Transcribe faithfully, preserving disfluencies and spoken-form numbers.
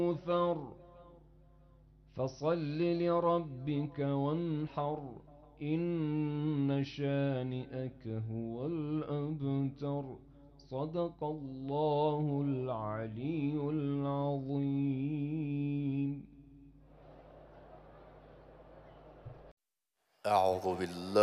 الكوثر فصل لربك وانحر إن شانئك هو الأبتر صدق الله العلي العظيم. أعوذ بالله